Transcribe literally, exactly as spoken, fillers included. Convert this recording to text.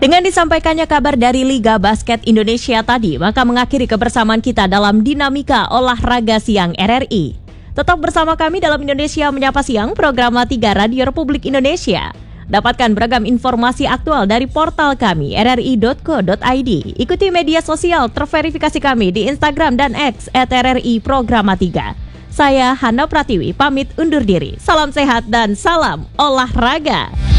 Dengan disampaikannya kabar dari Liga Basket Indonesia tadi, maka mengakhiri kebersamaan kita dalam Dinamika Olahraga Siang R R I. Tetap bersama kami dalam Indonesia Menyapa Siang, program tiga Radio Republik Indonesia. Dapatkan beragam informasi aktual dari portal kami r r i dot co dot i d. Ikuti media sosial terverifikasi kami di Instagram dan X at r r i programa tiga. Saya Hana Pratiwi pamit undur diri. Salam sehat dan salam olahraga.